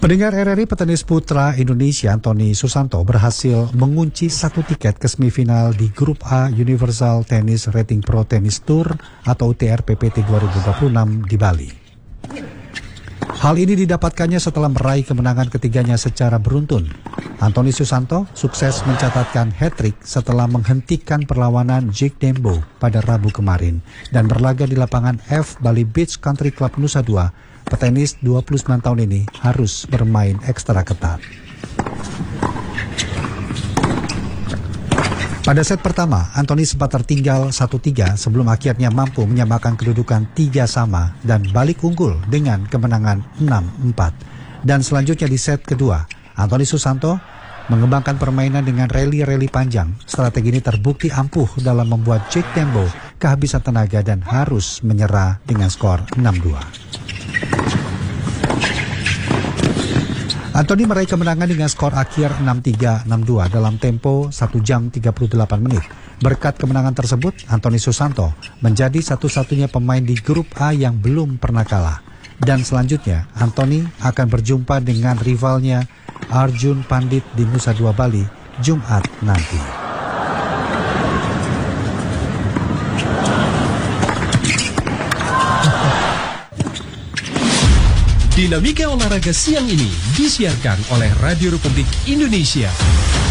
Pendengar RRI, petenis putra Indonesia Anthony Susanto berhasil mengunci satu tiket ke semifinal di Grup A Universal Tennis Rating Pro Tennis Tour atau UTRPPT 2026 di Bali. Hal ini didapatkannya setelah meraih kemenangan ketiganya secara beruntun. Anthony Susanto sukses mencatatkan hat-trick setelah menghentikan perlawanan Jake Dembo pada Rabu kemarin dan berlaga di lapangan F Bali Beach Country Club Nusa Dua. Petenis 29 tahun ini harus bermain ekstra ketat. Pada set pertama, Anthony sempat tertinggal 1-3 sebelum akhirnya mampu menyamakan kedudukan 3 sama dan balik unggul dengan kemenangan 6-4. Dan selanjutnya di set kedua, Anthony Susanto mengembangkan permainan dengan rally panjang. Strategi ini terbukti ampuh dalam membuat Jake Dembo kehabisan tenaga dan harus menyerah dengan skor 6-2. Anthony meraih kemenangan dengan skor akhir 6-3, 6-2 dalam tempo 1 jam 38 menit. Berkat kemenangan tersebut, Anthony Susanto menjadi satu-satunya pemain di grup A yang belum pernah kalah. Dan selanjutnya, Anthony akan berjumpa dengan rivalnya Arjun Pandit di Nusa Dua Bali, Jumat nanti. Dinamika olahraga siang ini disiarkan oleh Radio Republik Indonesia.